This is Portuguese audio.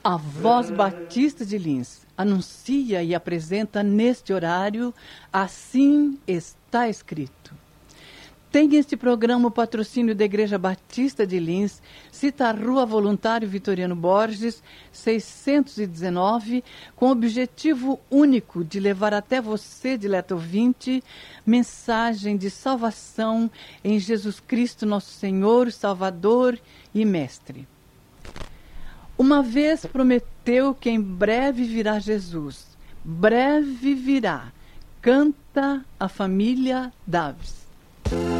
A Voz Batista de Lins anuncia e apresenta neste horário Assim Está Escrito. Tem este programa o patrocínio da Igreja Batista de Lins, cita a Rua Voluntário Vitoriano Borges, 619, com o objetivo único de levar até você, dileto ouvinte, mensagem de salvação em Jesus Cristo, nosso Senhor, Salvador e Mestre. Uma vez prometeu que em breve virá Jesus. Breve virá. Canta a família Daves.